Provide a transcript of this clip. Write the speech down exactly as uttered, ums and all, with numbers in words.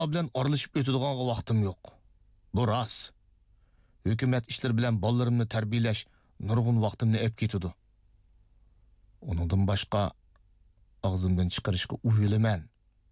bilan oralashib o'tadigan vaqtim yo'q. Bu rost. Hukumat ishlari bilan bolalarimni tarbiyalash nurg'un vaqtimni ep ketadi. Uningdan boshqa og'zimdan chiqarishga uyulaman.